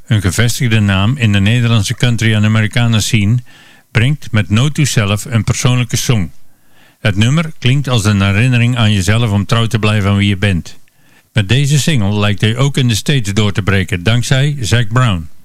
een gevestigde naam in de Nederlandse country en Americana scene, brengt met Note to Self een persoonlijke song. Het nummer klinkt als een herinnering aan jezelf om trouw te blijven aan wie je bent. Met deze single lijkt hij ook in de States door te breken, dankzij Zac Brown.